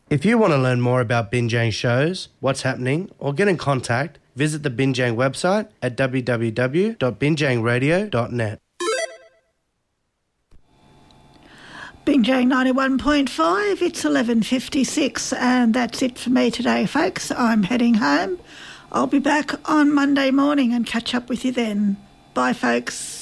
If you want to learn more about Binjang shows, what's happening, or get in contact, visit the Binjang website at www.binjangradio.net. Binjang 91.5, it's 11:56, and that's it for me today, folks. I'm heading home. I'll be back on Monday morning and catch up with you then. Bye, folks.